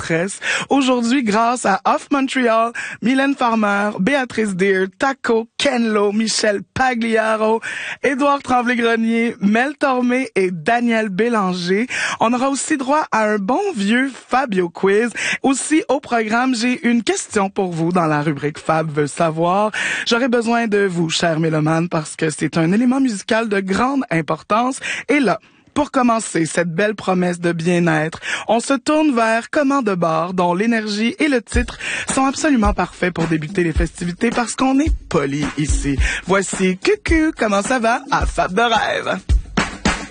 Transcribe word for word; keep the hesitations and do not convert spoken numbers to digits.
presse. Aujourd'hui, grâce à Off Montreal, Mylène Farmer, Béatrice Deer, Taco, Ken Lo, Michel Pagliaro, Édouard Tremblay-Grenier, Mel Tormé et Daniel Bélanger. On aura aussi droit à un bon vieux Fabio Quiz. Aussi, au programme, j'ai une question pour vous dans la rubrique Fab veut savoir. J'aurais besoin de vous, chers mélomanes, parce que c'est un élément musical de grande importance. Et là, pour commencer cette belle promesse de bien-être, on se tourne vers Comment de bar, dont l'énergie et le titre sont absolument parfaits pour débuter les festivités parce qu'on est poli ici. Voici Cucu, comment ça va à Fab de rêve.